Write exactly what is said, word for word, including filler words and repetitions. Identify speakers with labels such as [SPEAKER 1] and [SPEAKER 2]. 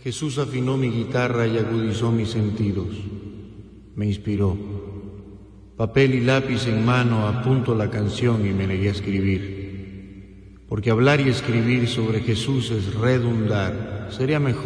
[SPEAKER 1] Jesús afinó mi guitarra y agudizó mis sentidos. Me inspiró. Papel y lápiz en mano apunto la canción y me negué a escribir. Porque hablar y escribir sobre Jesús es redundar. Sería mejor